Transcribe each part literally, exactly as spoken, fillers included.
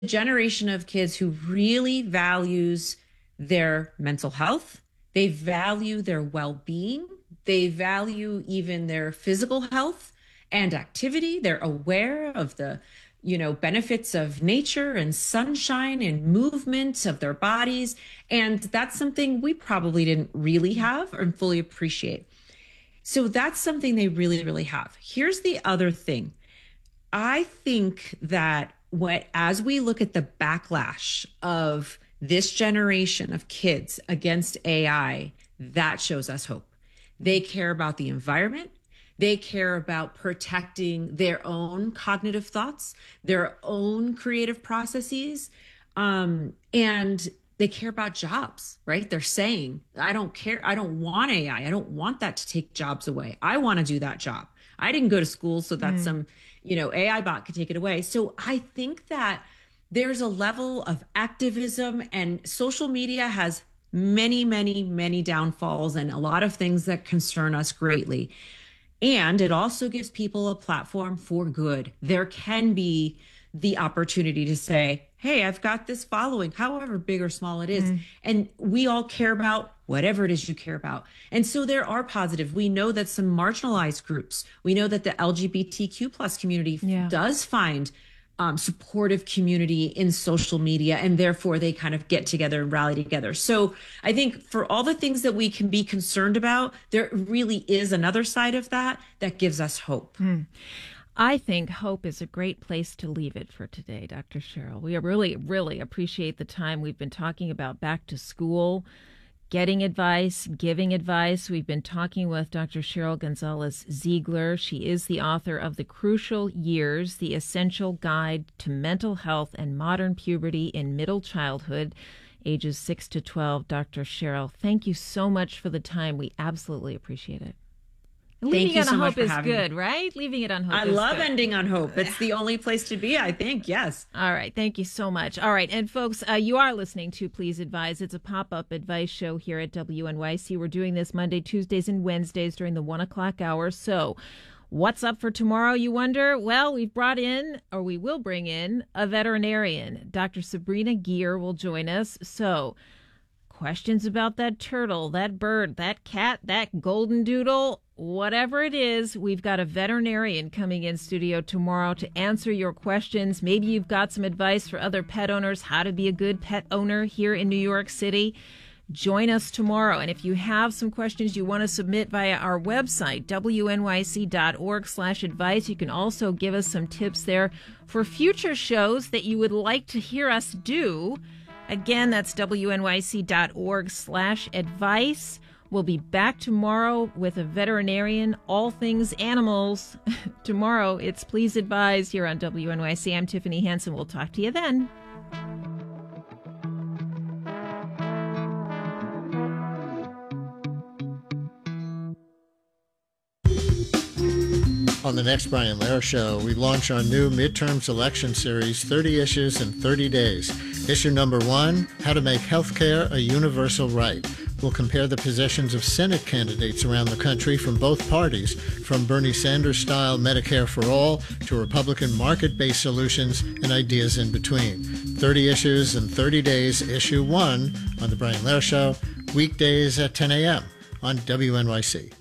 generation of kids who really values their mental health. They value their well-being. They value even their physical health and activity. They're aware of the, you know, benefits of nature and sunshine and movement of their bodies. And that's something we probably didn't really have or fully appreciate. So that's something they really, really have. Here's the other thing. I think that what, as we look at the backlash of this generation of kids against A I, that shows us hope. They care about the environment. They care about protecting their own cognitive thoughts, their own creative processes, um, and they care about jobs, right? They're saying, I don't care. I don't want A I. I don't want that to take jobs away. I want to do that job. I didn't go to school so that mm. some, you know, A I bot could take it away. So I think that there's a level of activism, and social media has many, many, many downfalls and a lot of things that concern us greatly. And it also gives people a platform for good. There can be the opportunity to say, hey, I've got this following, however big or small it is. Mm. And we all care about whatever it is you care about. And so there are positive. We know that some marginalized groups, we know that the L G B T Q plus community yeah. does find um, supportive community in social media, and therefore they kind of get together and rally together. So I think for all the things that we can be concerned about, there really is another side of that that gives us hope. Mm. I think hope is a great place to leave it for today, Doctor Cheryl. We really, really appreciate the time. We've been talking about back to school, getting advice, giving advice. We've been talking with Doctor Cheryl Gonzalez-Ziegler. She is the author of The Crucial Years, The Essential Guide to Mental Health and Modern Puberty in Middle Childhood, ages six to twelve. Doctor Cheryl, thank you so much for the time. We absolutely appreciate it. Leaving it on hope is good, right? Leaving it on hope I is love good. ending on hope. It's the only place to be, I think. Yes. All right. Thank you so much. All right. And folks, uh, you are listening to Please Advise. It's a pop-up advice show here at W N Y C. We're doing this Monday, Tuesdays, and Wednesdays during the one o'clock hour. So what's up for tomorrow, you wonder? Well, we've brought in, or we will bring in, a veterinarian. Doctor Sabrina Geer will join us. So questions about that turtle, that bird, that cat, that golden doodle, whatever it is, we've got a veterinarian coming in studio tomorrow to answer your questions. Maybe you've got some advice for other pet owners, how to be a good pet owner here in New York City. Join us tomorrow. And if you have some questions you want to submit via our website, W N Y C dot org slash advice, you can also give us some tips there for future shows that you would like to hear us do. Again, that's W N Y C dot org slash advice. We'll be back tomorrow with a veterinarian, all things animals. Tomorrow, it's Please Advise here on W N Y C. I'm Tiffany Hansen. We'll talk to you then. On the next Brian Lehrer Show, we launch our new midterm selection series, thirty Issues in thirty days. Issue number one, How to Make Healthcare a Universal Right. We'll compare the positions of Senate candidates around the country from both parties, from Bernie Sanders-style Medicare for All to Republican market-based solutions and ideas in between. thirty Issues in thirty days, Issue one, on the Brian Lehrer Show, weekdays at ten a.m. on W N Y C.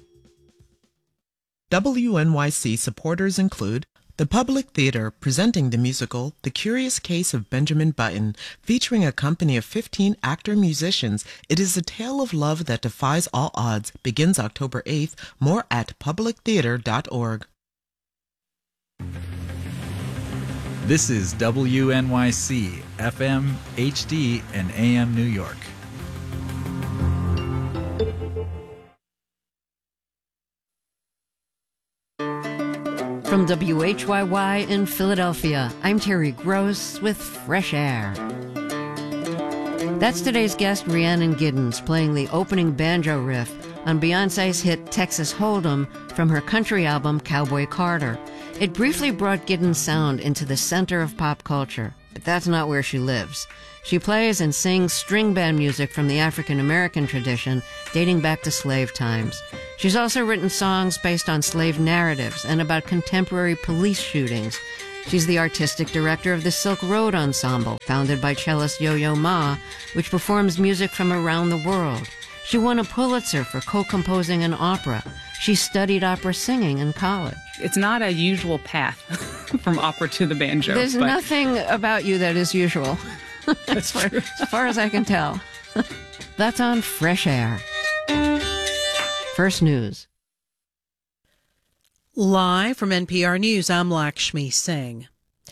W N Y C supporters include the Public Theater presenting the musical The Curious Case of Benjamin Button, featuring a company of fifteen actor-musicians. It is a tale of love that defies all odds. Begins October eighth. More at public theater dot org. This is W N Y C, F M, H D, and A M New York. From W H Y Y in Philadelphia, I'm Terry Gross with Fresh Air. That's today's guest, Rhiannon Giddens, playing the opening banjo riff on Beyonce's hit Texas Hold'em from her country album Cowboy Carter. It briefly brought Giddens' sound into the center of pop culture, but that's not where she lives. She plays and sings string band music from the African-American tradition dating back to slave times. She's also written songs based on slave narratives and about contemporary police shootings. She's the artistic director of the Silk Road Ensemble, founded by cellist Yo-Yo Ma, which performs music from around the world. She won a Pulitzer for co-composing an opera. She studied opera singing in college. It's not a usual path from opera to the banjo. There's but... nothing about you that is usual, That's as, far, true. as far as I can tell. That's on Fresh Air. First News. Live from N P R News, I'm Lakshmi Singh.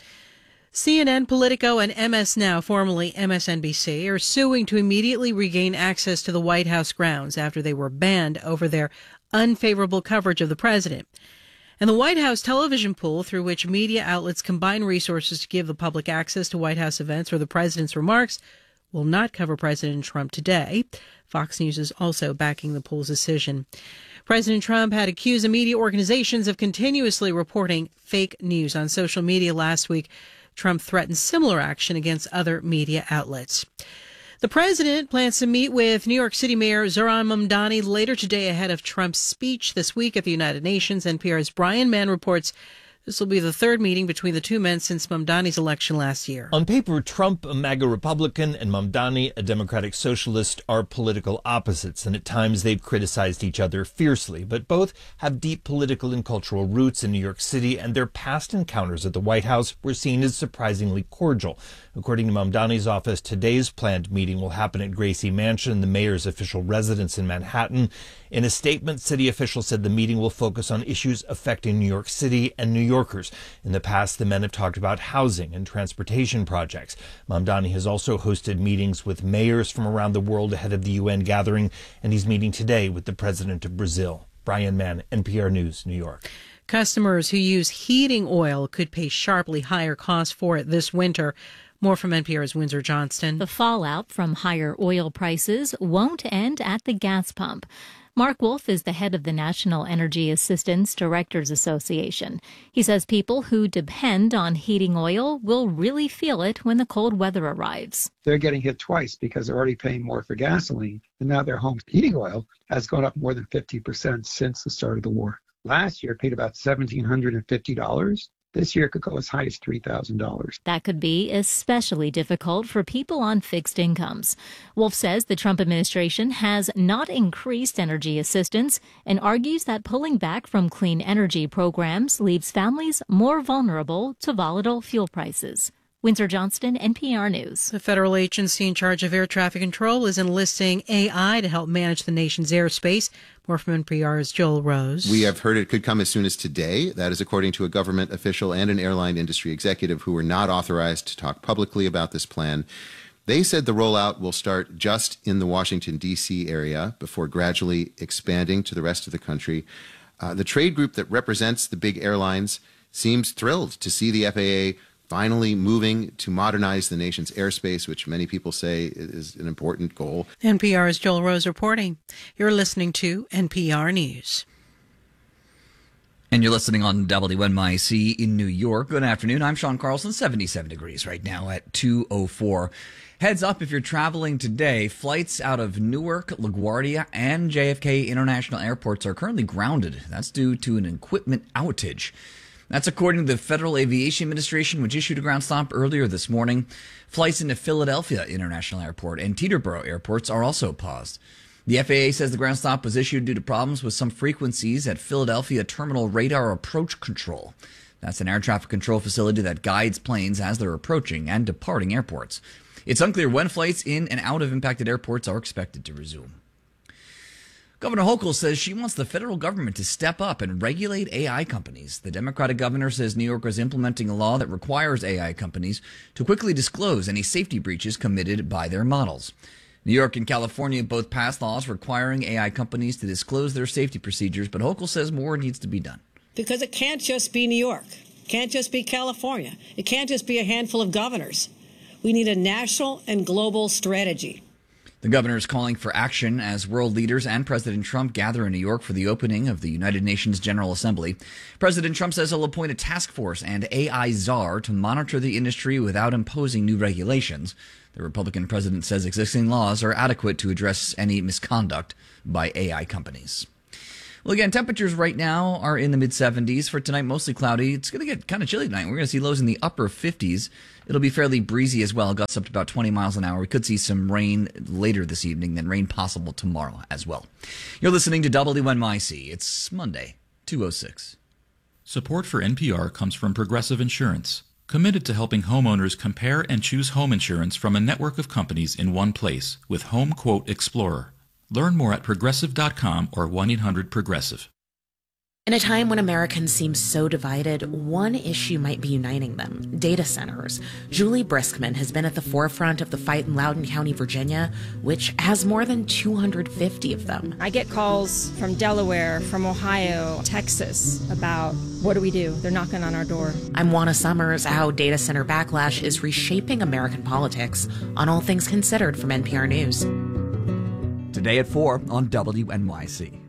C N N, Politico, and M S Now, formerly M S N B C, are suing to immediately regain access to the White House grounds after they were banned over their unfavorable coverage of the president. And the White House television pool, through which media outlets combine resources to give the public access to White House events or the president's remarks, will not cover President Trump today. Fox News is also backing the pool's decision. President Trump had accused the media organizations of continuously reporting fake news on social media last week. Trump threatened similar action against other media outlets. The president plans to meet with New York City Mayor Zohran Mamdani later today ahead of Trump's speech this week at the United Nations. N P R's Brian Mann reports this will be the third meeting between the two men since Mamdani's election last year. On paper, Trump, a MAGA Republican, and Mamdani, a Democratic Socialist, are political opposites, and at times they've criticized each other fiercely. But both have deep political and cultural roots in New York City, and their past encounters at the White House were seen as surprisingly cordial. According to Mamdani's office, today's planned meeting will happen at Gracie Mansion, the mayor's official residence in Manhattan. In a statement, city officials said the meeting will focus on issues affecting New York City and New Yorkers. In the past, the men have talked about housing and transportation projects. Mamdani has also hosted meetings with mayors from around the world ahead of the U N gathering, and he's meeting today with the president of Brazil. Brian Mann, N P R News, New York. Customers who use heating oil could pay sharply higher costs for it this winter. More from N P R's Windsor Johnston. The fallout from higher oil prices won't end at the gas pump. Mark Wolf is the head of the National Energy Assistance Directors Association. He says people who depend on heating oil will really feel it when the cold weather arrives. They're getting hit twice because they're already paying more for gasoline, and now their home heating oil has gone up more than fifty percent since the start of the war. Last year, it paid about one thousand seven hundred fifty dollars. This year, it could go as high as three thousand dollars. That could be especially difficult for people on fixed incomes. Wolf says the Trump administration has not increased energy assistance and argues that pulling back from clean energy programs leaves families more vulnerable to volatile fuel prices. Windsor Johnston, N P R News. The federal agency in charge of air traffic control is enlisting A I to help manage the nation's airspace. More from N P R's Joel Rose. We have heard it could come as soon as today. That is according to a government official and an airline industry executive who were not authorized to talk publicly about this plan. They said the rollout will start just in the Washington, D C area before gradually expanding to the rest of the country. Uh, the trade group that represents the big airlines seems thrilled to see the F A A finally moving to modernize the nation's airspace, which many people say is an important goal. N P R's Joel Rose reporting. You're listening to N P R News. And you're listening on W N Y C in New York. Good afternoon. I'm Sean Carlson, seventy-seven degrees right now at two oh four. Heads up if you're traveling today. Flights out of Newark, LaGuardia, and J F K International Airports are currently grounded. That's due to an equipment outage. That's according to the Federal Aviation Administration, which issued a ground stop earlier this morning. Flights into Philadelphia International Airport and Teterboro airports are also paused. The F A A says the ground stop was issued due to problems with some frequencies at Philadelphia Terminal Radar Approach Control. That's an air traffic control facility that guides planes as they're approaching and departing airports. It's unclear when flights in and out of impacted airports are expected to resume. Governor Hochul says she wants the federal government to step up and regulate A I companies. The Democratic governor says New York is implementing a law that requires A I companies to quickly disclose any safety breaches committed by their models. New York and California both passed laws requiring A I companies to disclose their safety procedures, but Hochul says more needs to be done. Because it can't just be New York. It can't just be California. It can't just be a handful of governors. We need a national and global strategy. The governor is calling for action as world leaders and President Trump gather in New York for the opening of the United Nations General Assembly. President Trump says he'll appoint a task force and A I czar to monitor the industry without imposing new regulations. The Republican president says existing laws are adequate to address any misconduct by A I companies. Well, again, temperatures right now are in the mid seventies. For tonight, mostly cloudy. It's going to get kind of chilly tonight. We're going to see lows in the upper fifties. It'll be fairly breezy as well, gusts up to about twenty miles an hour. We could see some rain later this evening, then rain possible tomorrow as well. You're listening to W N Y C. It's Monday, two oh six. Support for N P R comes from Progressive Insurance, committed to helping homeowners compare and choose home insurance from a network of companies in one place with Home Quote Explorer. Learn more at progressive dot com or one eight hundred progressive. In a time when Americans seem so divided, one issue might be uniting them: data centers. Julie Briskman has been at the forefront of the fight in Loudoun County, Virginia, which has more than two hundred fifty of them. I get calls from Delaware, from Ohio, Texas about what do we do? They're knocking on our door. I'm Juana Summers. How data center backlash is reshaping American politics on All Things Considered from N P R News. Today at four on W N Y C.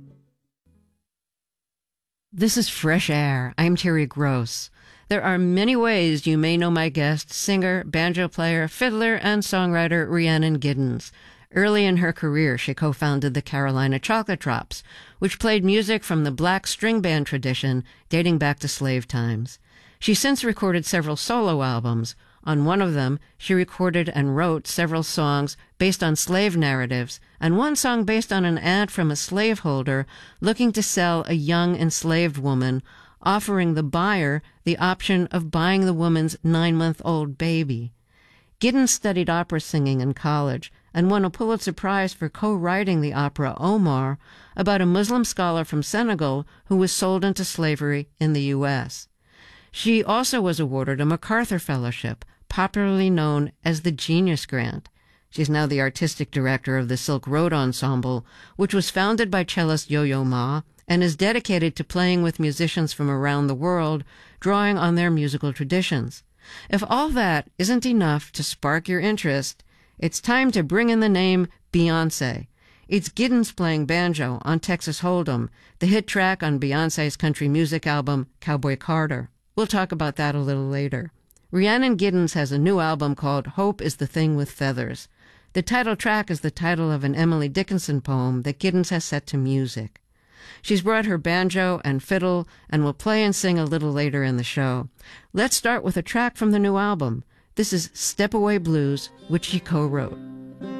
This is Fresh Air. I'm Terry Gross. There are many ways you may know my guest, singer, banjo player, fiddler, and songwriter Rhiannon Giddens. Early in her career, she co-founded the Carolina Chocolate Drops, which played music from the black string band tradition dating back to slave times. She's since recorded several solo albums. On one of them, she recorded and wrote several songs based on slave narratives, and one song based on an ad from a slaveholder looking to sell a young enslaved woman, offering the buyer the option of buying the woman's nine-month-old baby. Giddens studied opera singing in college and won a Pulitzer Prize for co-writing the opera Omar, about a Muslim scholar from Senegal who was sold into slavery in the U S She also was awarded a MacArthur Fellowship, popularly known as the Genius Grant. She's now the artistic director of the Silk Road Ensemble, which was founded by cellist Yo-Yo Ma and is dedicated to playing with musicians from around the world, drawing on their musical traditions. If all that isn't enough to spark your interest, it's time to bring in the name Beyoncé. It's Giddens playing banjo on Texas Hold'em, the hit track on Beyoncé's country music album Cowboy Carter. We'll talk about that a little later. Rhiannon Giddens has a new album called Hope is the Thing with Feathers. The title track is the title of an Emily Dickinson poem that Giddens has set to music. She's brought her banjo and fiddle and will play and sing a little later in the show. Let's start with a track from the new album. This is Step Away Blues, which she co-wrote.